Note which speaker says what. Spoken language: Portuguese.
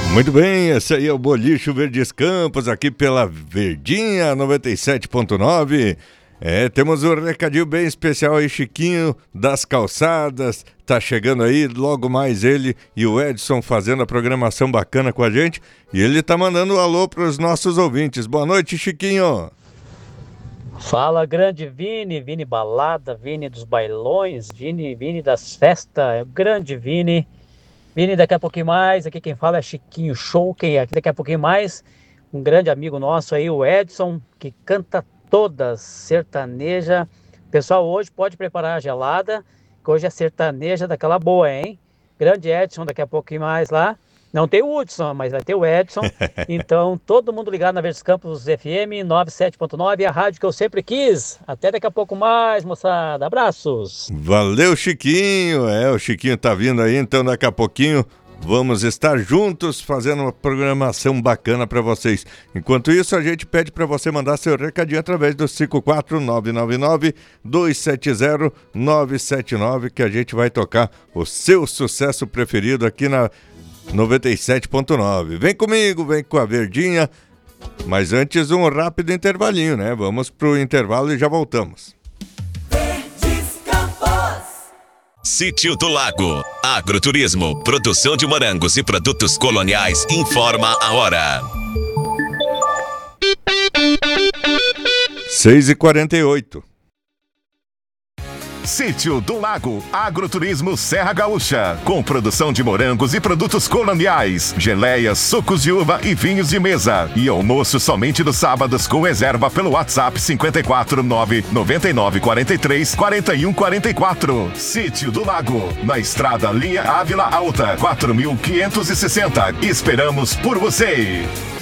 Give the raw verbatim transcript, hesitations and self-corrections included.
Speaker 1: Muito bem, esse aí é o Bolicho Verdes Campos, aqui pela Verdinha noventa e sete ponto nove. É, temos um recadinho bem especial aí, Chiquinho das Calçadas, tá chegando aí, logo mais ele e o Edson fazendo a programação bacana com a gente, e ele tá mandando um alô pros nossos ouvintes. Boa noite, Chiquinho.
Speaker 2: Fala, grande Vini, Vini Balada, Vini dos bailões, Vini, Vini das festas, grande Vini. Vini, daqui a pouquinho mais, aqui quem fala é Chiquinho Show, quem aqui daqui a pouquinho mais, um grande amigo nosso aí, o Edson, que canta todas, sertaneja. Pessoal, hoje pode preparar a gelada, que hoje é sertaneja daquela boa, hein? Grande Edson, daqui a pouquinho mais lá. Não tem o Hudson, mas vai ter o Edson. Então, todo mundo ligado na Verdes Campos F M noventa e sete ponto nove, a rádio que eu sempre quis. Até daqui a pouco mais, moçada. Abraços.
Speaker 1: Valeu, Chiquinho. É, o Chiquinho tá vindo aí, então daqui a pouquinho vamos estar juntos fazendo uma programação bacana para vocês. Enquanto isso, a gente pede para você mandar seu recadinho através do cinco quatro nove nove nove, dois sete zero, nove sete nove, que a gente vai tocar o seu sucesso preferido aqui na noventa e sete ponto nove. Vem comigo, vem com a Verdinha. Mas antes, um rápido intervalinho, né? Vamos pro intervalo e já voltamos.
Speaker 3: Verdes Campos. Sítio do Lago. Agroturismo, produção de morangos e produtos coloniais. Informa a hora.
Speaker 1: seis e quarenta e oito.
Speaker 4: Sítio do Lago, Agroturismo Serra Gaúcha, com produção de morangos e produtos coloniais, geleias, sucos de uva e vinhos de mesa. E almoço somente nos sábados com reserva pelo WhatsApp cinco quatro nove nove nove quatro três quatro um quatro quatro. Sítio do Lago, na estrada Linha Ávila Alta, quatro mil quinhentos e sessenta. Esperamos por você!